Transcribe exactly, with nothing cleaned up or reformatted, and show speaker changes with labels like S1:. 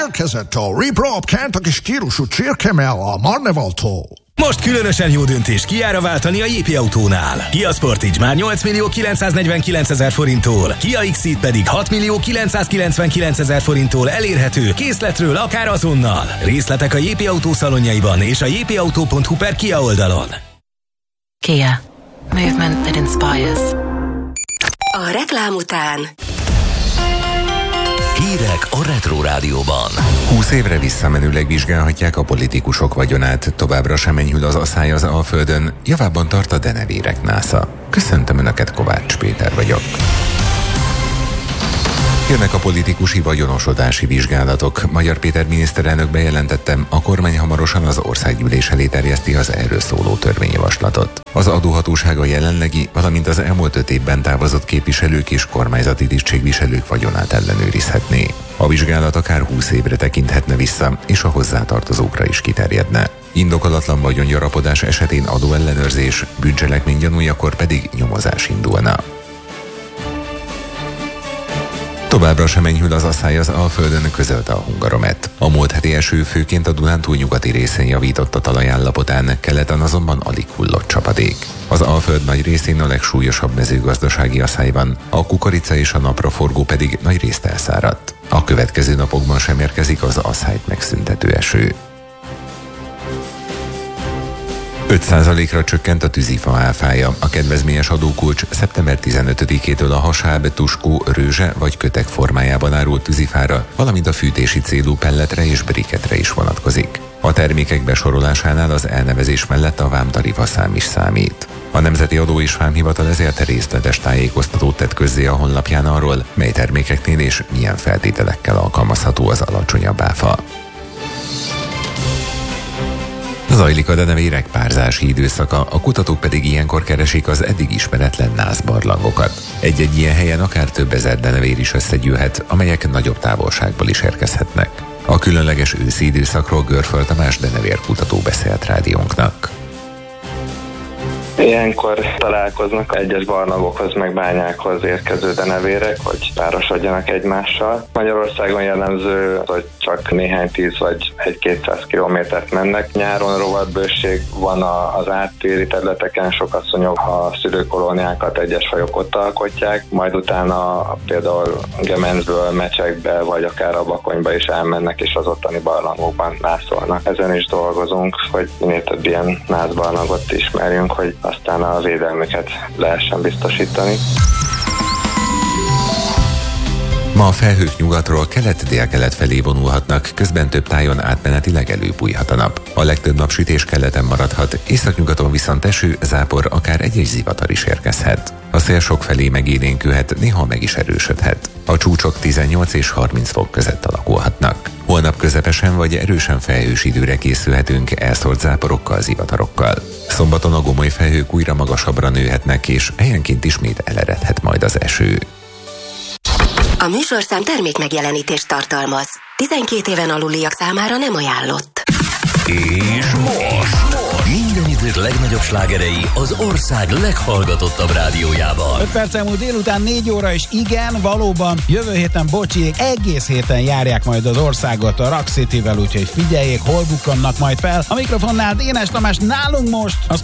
S1: Érkezett a Reprop Kentucky stílusú csirkemell a Marnevaltól.
S2: Most különösen jó döntés Kiára váltani a jé pé Autónál. Kia Sportage már nyolc millió kilencszáznegyvenkilencezer forinttól, Kia X-Ceed pedig hat millió kilencszázkilencvenkilencezer forinttól elérhető készletről akár azonnal. Részletek a jé pé Autó szalonjaiban és a jpautó pont hu per Kia oldalon.
S3: Kia. Movement that inspires.
S4: A reklám után
S5: hírek a Retro Rádióban.
S6: húsz évre visszamenőleg vizsgálhatják a politikusok vagyonát, továbbra sem enyhül az aszály az Alföldön, javában tart a denevérek násza. Köszöntöm Önöket, Kovács Péter vagyok. Jönnek a politikusi vagyonosodási vizsgálatok. Magyar Péter miniszterelnök bejelentette, a kormány hamarosan az országgyűlés elé terjeszti az erről szóló törvényjavaslatot. Az adóhatóság a jelenlegi, valamint az elmúlt öt évben távozott képviselők és kormányzati tisztségviselők vagyonát ellenőrizhetné. A vizsgálat akár húsz évre tekinthetne vissza, és a hozzátartozókra is kiterjedne. Indokolatlan vagyongyarapodás esetén adóellenőrzés, bűncselekmény gyanújakor pedig nyomozás indulna. Továbbra sem enyhül az aszály az Alföldön, közölte a Hungaromet. A múlt heti eső főként a Dunántúl nyugati részén javított a talajállapotán, keleten azonban alig hullott csapadék. Az Alföld nagy részén a legsúlyosabb mezőgazdasági aszály van, a kukorica és a napraforgó pedig nagyrészt elszáradt. A következő napokban sem érkezik az aszályt megszüntető eső. öt százalékra csökkent a tűzifa áfája. A kedvezményes adókulcs szeptember tizenötödikétől a hasáb, tuskó, rőzse vagy kötek formájában árult tűzifára, valamint a fűtési célú pelletre és briketre is vonatkozik. A termékek besorolásánál az elnevezés mellett a vámtarifa szám is számít. A Nemzeti Adó és Vámhivatal ezért részletes tájékoztatót tett közzé a honlapján arról, mely termékeknél és milyen feltételekkel alkalmazható az alacsonyabb áfa. Zajlik a denevérek párzási időszaka, a kutatók pedig ilyenkor keresik az eddig ismeretlen nászbarlangokat. Egy-egy ilyen helyen akár több ezer denevér is összegyűlhet, amelyek nagyobb távolságból is érkezhetnek. A különleges őszi időszakról Görföld Tamás denevérkutató beszélt rádiónknak.
S7: Ilyenkor találkoznak egyes barlangokhoz meg bányákhoz érkező denevérek, hogy párosodjanak egymással. Magyarországon jellemző, hogy csak néhány tíz vagy egy-kétszáz kilométert mennek. Nyáron rovatbőség van az áttéri területeken, sok asszonyok a szülőkolóniákat egyes fajok ott alkotják, majd utána például Gemencből, Mecsekbe vagy akár a Bakonyba is elmennek, és az ottani barlangokban nászolnak. Ezen is dolgozunk, hogy minél több ilyen nászbarlangot ismerjünk, hogy aztán a védelmüket lehessen biztosítani.
S6: Ma a felhők nyugatról kelet-dél-kelet felé vonulhatnak, közben több tájon átmenetileg előbújhat a nap. A legtöbb napsütés keleten maradhat, északnyugaton viszont eső, zápor, akár egy-egy zivatar is érkezhet. A szél sok felé megélénkülhet, néha meg is erősödhet. A csúcsok tizennyolc és harminc fok között alakulhatnak. Holnap közepesen vagy erősen felhős időre készülhetünk, elszórt záporokkal, zivatarokkal. Szombaton a gomoly felhők újra magasabbra nőhetnek, és helyenként ismét eleredhet majd az eső.
S4: A műsorszám termék megjelenítést tartalmaz. tizenkét éven aluliak számára nem ajánlott.
S5: És most minden idők legnagyobb slágerei az ország leghallgatottabb rádiójában.
S8: öt perc múlt délután négy óra, és igen, valóban jövő héten Bocsiék egész héten járják majd az országot a Rock Cityvel, úgyhogy figyeljék, hol bukkannak majd fel. A mikrofonnál Dénes Tamás, nálunk most a